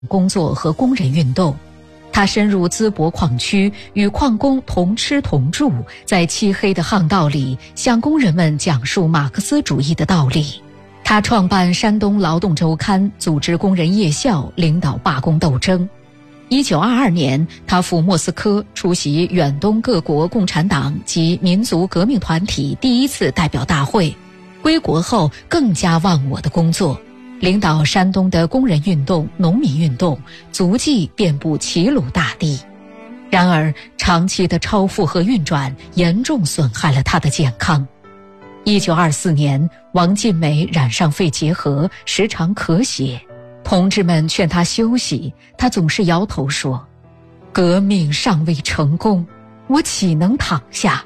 工作和工人运动。他深入淄博矿区，与矿工同吃同住，在漆黑的巷道里向工人们讲述马克思主义的道理。他创办山东劳动周刊，组织工人夜校，领导罢工斗争。1922年，他赴莫斯科出席远东各国共产党及民族革命团体第一次代表大会。归国后更加忘我的工作，领导山东的工人运动、农民运动，足迹遍布齐鲁大地。然而，长期的超负荷运转严重损害了他的健康。1924年，王尽美染上肺结核，时常咳血。同志们劝他休息，他总是摇头说：“革命尚未成功，我岂能躺下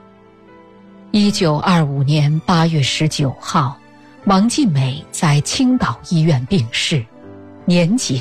？”1925年8月19号，王尽美在青岛医院病逝，年仅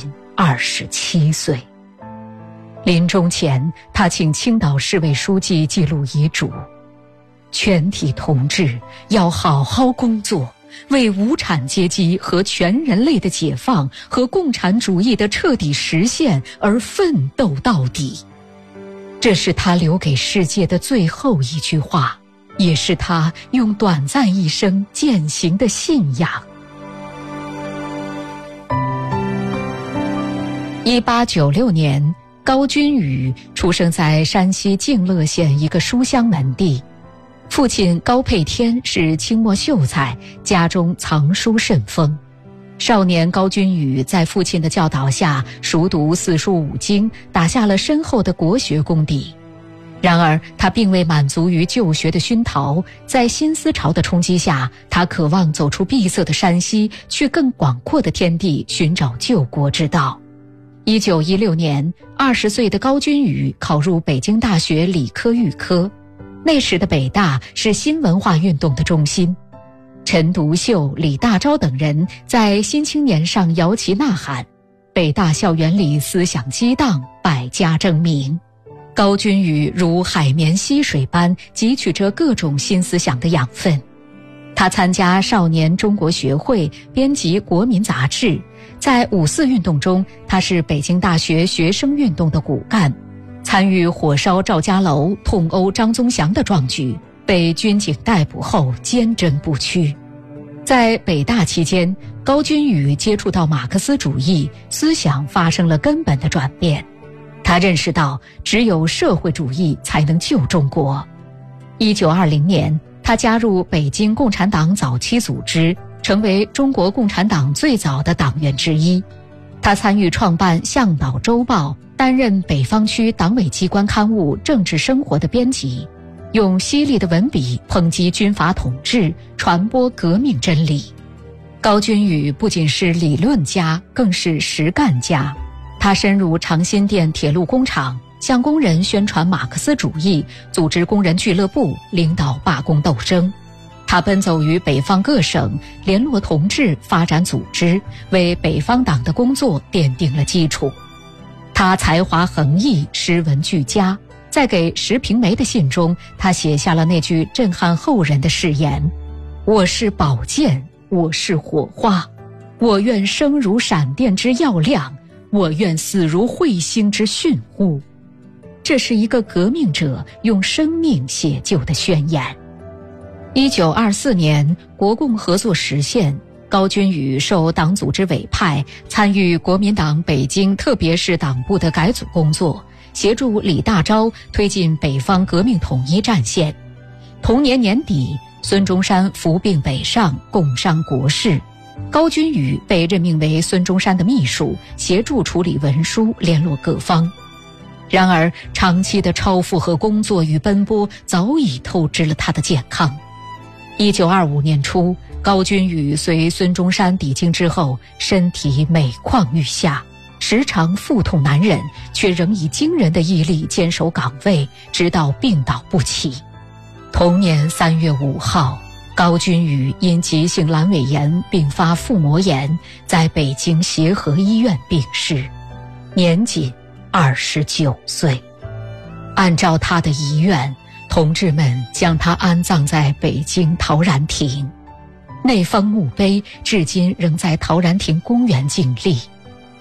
27岁。临终前，他请青岛市委书记记录遗嘱：全体同志要好好工作，为无产阶级和全人类的解放和共产主义的彻底实现而奋斗到底。这是他留给世界的最后一句话，也是他用短暂一生践行的信仰。1896年，高君宇出生在山西静乐县一个书香门第。父亲高佩天是清末秀才，家中藏书甚丰。少年高君宇在父亲的教导下熟读四书五经，打下了深厚的国学功底。然而他并未满足于旧学的熏陶，在新思潮的冲击下，他渴望走出闭塞的山西，去更广阔的天地寻找救国之道。1916年，20岁的高君宇考入北京大学理科预科。那时的北大是新文化运动的中心，陈独秀、李大钊等人在《新青年》上摇旗呐喊，北大校园里思想激荡，百家争鸣。高君宇如海绵吸水般汲取着各种新思想的养分。他参加少年中国学会，编辑《国民》杂志。在5·4运动中，他是北京大学学生运动的骨干。参与火烧赵家楼、痛殴张宗祥的壮举，被军警逮捕后坚贞不屈。在北大期间，高君宇接触到马克思主义，思想发生了根本的转变。他认识到，只有社会主义才能救中国。1920年，他加入北京共产党早期组织，成为中国共产党最早的党员之一。他参与创办《向导周报》，担任北方区党委机关刊物《政治生活》的编辑，用犀利的文笔抨击军阀统治，传播革命真理。高君宇不仅是理论家，更是实干家。他深入长辛店铁路工厂，向工人宣传马克思主义，组织工人俱乐部，领导罢工斗争。他奔走于北方各省，联络同志，发展组织，为北方党的工作奠定了基础。他才华横溢，诗文俱佳。在给石平梅的信中，他写下了那句震撼后人的誓言：我是宝剑，我是火花，我愿生如闪电之耀亮，我愿死如彗星之迅呼。这是一个革命者用生命写就的宣言。1924年，国共合作实现，高君宇受党组织委派，参与国民党北京特别市党部的改组工作，协助李大钊推进北方革命统一战线。同年年底，孙中山服病北上，共商国事。高君宇被任命为孙中山的秘书，协助处理文书，联络各方。然而，长期的超负荷工作与奔波早已透支了他的健康。1925年初，高君宇随孙中山抵京之后，身体每况愈下，时常腹痛难忍，却仍以惊人的毅力坚守岗位，直到病倒不起。同年3月5号，高君宇因急性阑尾炎并发腹膜炎，在北京协和医院病逝，年仅29岁。按照他的遗愿，同志们将他安葬在北京陶然亭，那方墓碑至今仍在陶然亭公园静立。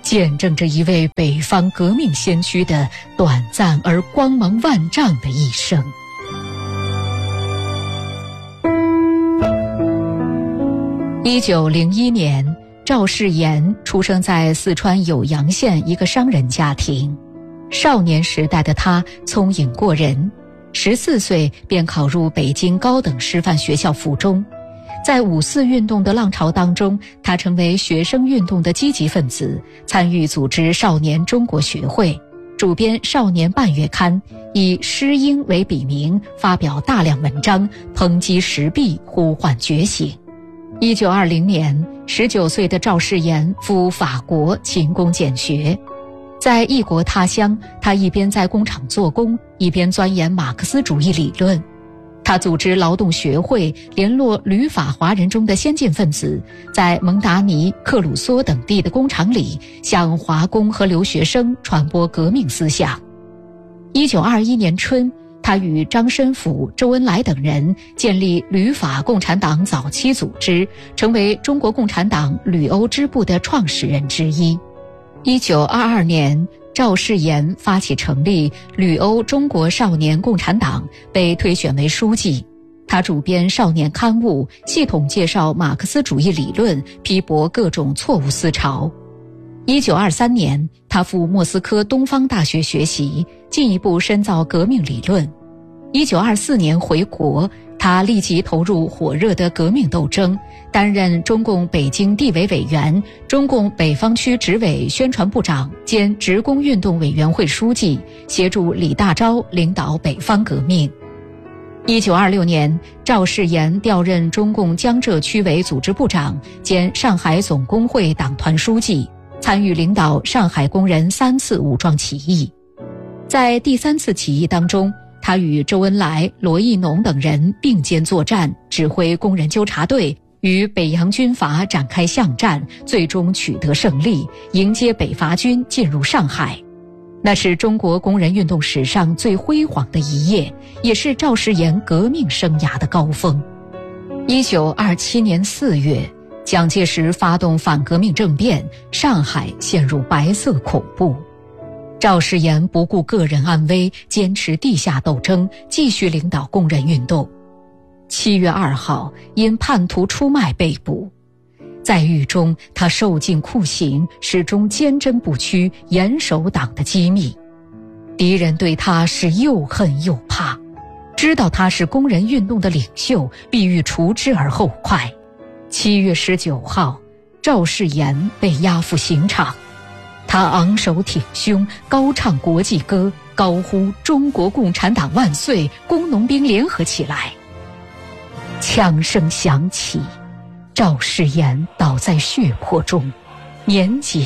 见证着一位北方革命先驱的短暂而光芒万丈的一生。1901年，赵世炎出生在四川酉阳县一个商人家庭。少年时代的他聪颖过人，14岁便考入北京高等师范学校附中。在5·4运动的浪潮当中，他成为学生运动的积极分子，参与组织少年中国学会，主编《少年半月刊》，以诗英为笔名，发表大量文章，抨击时弊，呼唤觉醒。1920年，19岁的赵世炎赴法国勤工俭学。在异国他乡，他一边在工厂做工，一边钻研马克思主义理论。他组织劳动学会，联络旅法华人中的先进分子，在蒙达尼、克鲁梭等地的工厂里，向华工和留学生传播革命思想。1921年春，他与张申府、周恩来等人建立旅法共产党早期组织，成为中国共产党旅欧支部的创始人之一。1922年，赵世炎发起成立旅欧中国少年共产党，被推选为书记。他主编少年刊物，系统介绍马克思主义理论，批驳各种错误思潮。1923年，他赴莫斯科东方大学学习，进一步深造革命理论。1924年回国，他立即投入火热的革命斗争，担任中共北京地委委员、中共北方区执委宣传部长兼职工运动委员会书记，协助李大钊领导北方革命。1926年，赵世炎调任中共江浙区委组织部长兼上海总工会党团书记，参与领导上海工人3次武装起义。在第3次起义当中，他与周恩来、罗亦农等人并肩作战，指挥工人纠察队，与北洋军阀展开巷战，最终取得胜利，迎接北伐军进入上海。那是中国工人运动史上最辉煌的一页，也是赵世炎革命生涯的高峰。1927年4月，蒋介石发动反革命政变，上海陷入白色恐怖。赵世炎不顾个人安危，坚持地下斗争，继续领导工人运动。7月2号，因叛徒出卖被捕。在狱中，他受尽酷刑，始终坚贞不屈，严守党的机密。敌人对他是又恨又怕，知道他是工人运动的领袖，必欲除之而后快。7月19号，赵世炎被押赴刑场。他昂首挺胸，高唱国际歌，高呼中国共产党万岁，工农兵联合起来。枪声响起，赵世炎倒在血泊中，年仅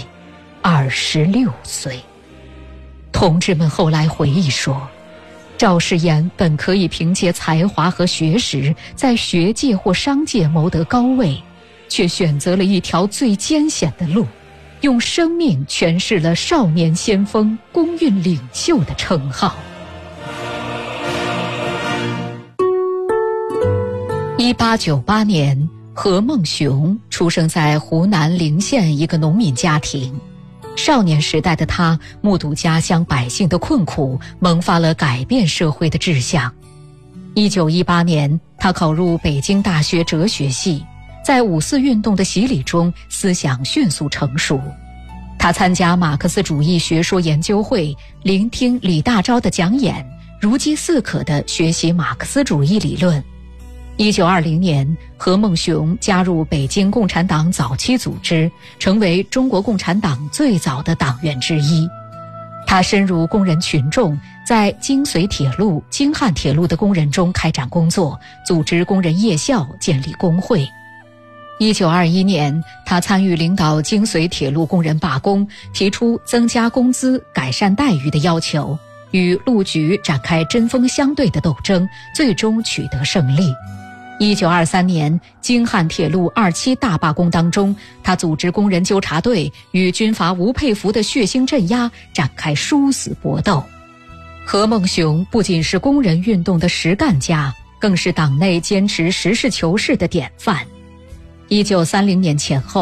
26岁。同志们后来回忆说，赵世炎本可以凭借才华和学识，在学界或商界谋得高位，却选择了一条最艰险的路，用生命诠释了少年先锋、工运领袖的称号。1898年，何孟雄出生在湖南陵县一个农民家庭。少年时代的他目睹家乡百姓的困苦，萌发了改变社会的志向。1918年，他考入北京大学哲学系，在5·4运动的洗礼中，思想迅速成熟。他参加马克思主义学说研究会，聆听李大钊的讲演，如饥似渴地学习马克思主义理论。1920年，何孟雄加入北京共产党早期组织，成为中国共产党最早的党员之一。他深入工人群众，在京绥铁路、京汉铁路的工人中开展工作，组织工人夜校，建立工会。1921年，他参与领导京绥铁路工人罢工，提出增加工资、改善待遇的要求，与路局展开针锋相对的斗争，最终取得胜利。1923年，京汉铁路2期大罢工当中，他组织工人纠察队，与军阀吴佩孚的血腥镇压展开殊死搏斗。何孟雄不仅是工人运动的实干家，更是党内坚持实事求是的典范。1930年前后，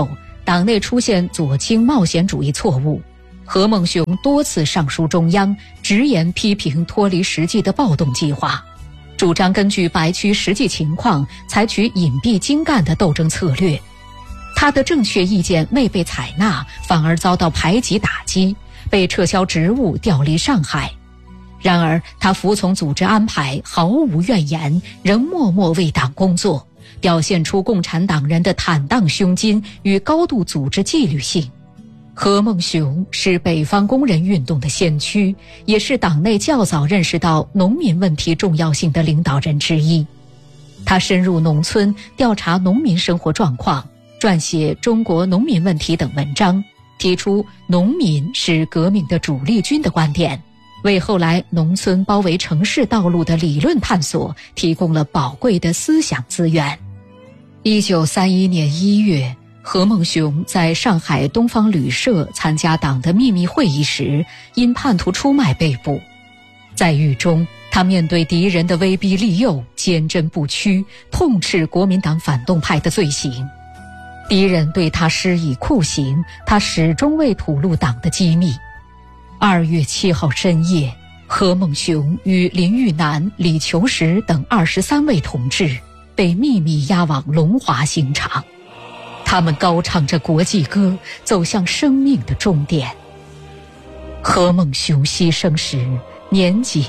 党内出现左倾冒险主义错误，何孟雄多次上书中央，直言批评脱离实际的暴动计划，主张根据白区实际情况采取隐蔽精干的斗争策略。他的正确意见未被采纳，反而遭到排挤打击，被撤销职务，调离上海。然而他服从组织安排，毫无怨言，仍默默为党工作，表现出共产党人的坦荡胸襟与高度组织纪律性。何孟雄是北方工人运动的先驱，也是党内较早认识到农民问题重要性的领导人之一。他深入农村，调查农民生活状况，撰写《中国农民问题》等文章，提出农民是革命的主力军的观点，为后来农村包围城市道路的理论探索提供了宝贵的思想资源。1931年1月，何孟雄在上海东方旅社参加党的秘密会议时，因叛徒出卖被捕。在狱中，他面对敌人的威逼利诱，坚贞不屈，痛斥国民党反动派的罪行。敌人对他施以酷刑，他始终未吐露党的机密。2月7号深夜，何孟雄与林育南、李求实等23位同志被秘密押往龙华刑场。他们高唱着国际歌，走向生命的终点。何孟雄牺牲时年仅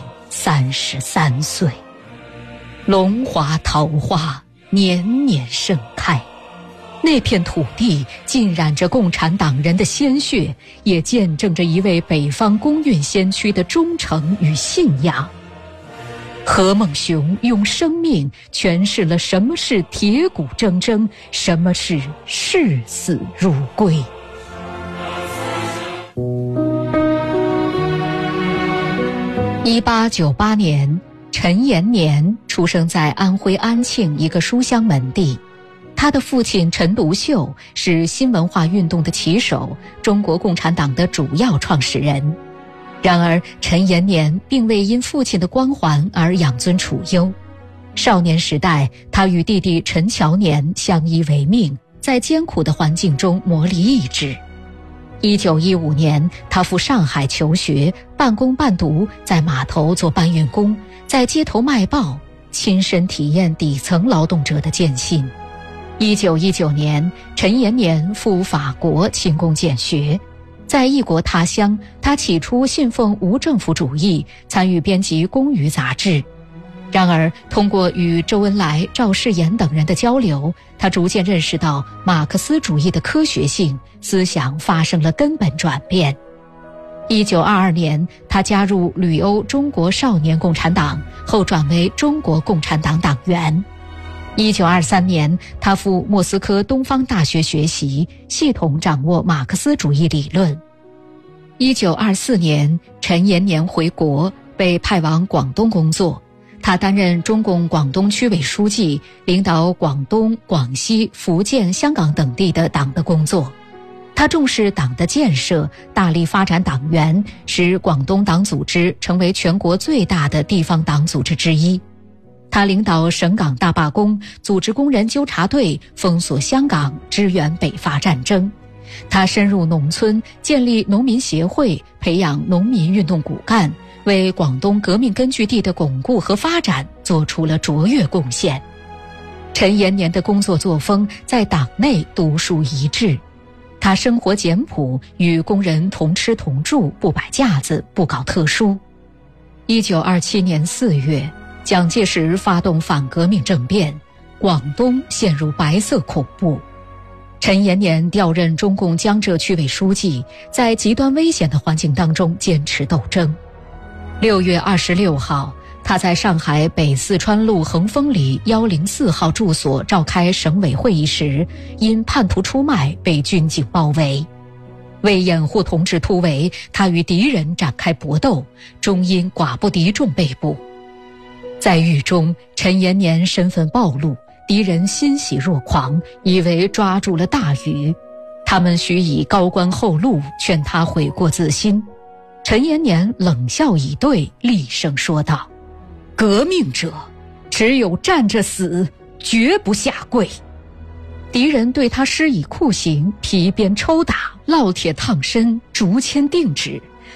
33岁。龙华桃花年年盛开，那片土地浸染着共产党人的鲜血，也见证着一位北方工运先驱的忠诚与信仰。何孟雄用生命诠释了什么是铁骨铮铮，什么是视死如归。1898年，陈延年出生在安徽安庆一个书香门第。他的父亲陈独秀是新文化运动的旗手，中国共产党的主要创始人。然而陈延年并未因父亲的光环而养尊处优。少年时代，他与弟弟陈乔年相依为命，在艰苦的环境中磨砺意志。1915年，他赴上海求学，半工半读，在码头做搬运工，在街头卖报，亲身体验底层劳动者的艰辛。1919年，陈延年赴法国勤工俭学。在异国他乡，他起初信奉无政府主义，参与编辑《工余》杂志。然而，通过与周恩来、赵世炎等人的交流，他逐渐认识到马克思主义的科学性，思想发生了根本转变。1922年，他加入旅欧中国少年共产党，后转为中国共产党党员。1923年，他赴莫斯科东方大学学习，系统掌握马克思主义理论。1924年，陈延年回国，被派往广东工作。他担任中共广东区委书记，领导广东、广西、福建、香港等地的党的工作。他重视党的建设，大力发展党员，使广东党组织成为全国最大的地方党组织之一。他领导省港大罢工，组织工人纠察队，封锁香港，支援北伐战争。他深入农村，建立农民协会，培养农民运动骨干，为广东革命根据地的巩固和发展做出了卓越贡献。陈延年的工作作风在党内独树一帜，他生活简朴，与工人同吃同住，不摆架子，不搞特殊。1927年4月，蒋介石发动反革命政变，广东陷入白色恐怖。陈延年调任中共江浙区委书记，在极端危险的环境当中坚持斗争。6月26号，他在上海北四川路恒丰里104号住所召开省委会议时，因叛徒出卖被军警包围。为掩护同志突围，他与敌人展开搏斗，终因寡不敌众被捕。在狱中，陈延年身份暴露，敌人欣喜若狂，以为抓住了大鱼。他们许以高官厚禄，劝他悔过自新。陈延年冷笑以对，厉声说道：“革命者，只有站着死，绝不下跪。” 敌人对他施以酷刑，皮鞭抽打，烙铁烫身，竹签定指，